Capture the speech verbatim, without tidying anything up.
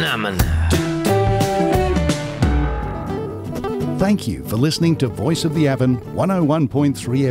Namen. Thank you for listening to Voice of the Avon one oh one point three